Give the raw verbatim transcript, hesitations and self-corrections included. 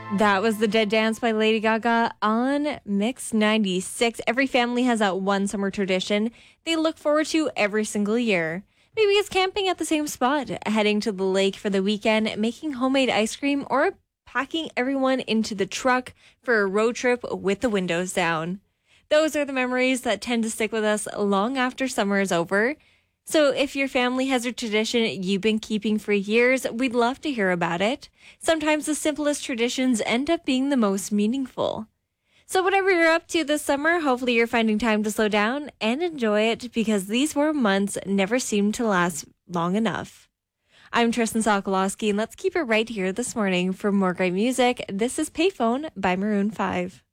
That was The Dead Dance by Lady Gaga on Mix ninety-six. Every family has that one summer tradition they look forward to every single year. Maybe it's camping at the same spot, heading to the lake for the weekend, making homemade ice cream, or packing everyone into the truck for a road trip with the windows down. Those are the memories that tend to stick with us long after summer is over. So if your family has a tradition you've been keeping for years, we'd love to hear about it. Sometimes the simplest traditions end up being the most meaningful. So whatever you're up to this summer, hopefully you're finding time to slow down and enjoy it, because these warm months never seem to last long enough. I'm Tristan Sokolowski, and let's keep it right here this morning. For more great music, this is Payphone by Maroon five.